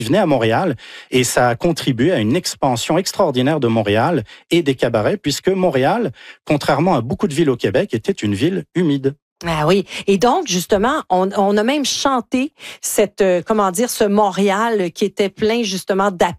venaient à Montréal et ça a contribué à une expansion extraordinaire de Montréal et des cabarets, puisque Montréal, contrairement à beaucoup de villes au Québec, était une ville humide. Ah oui. Et donc, justement, on a même chanté ce Montréal qui était plein, justement,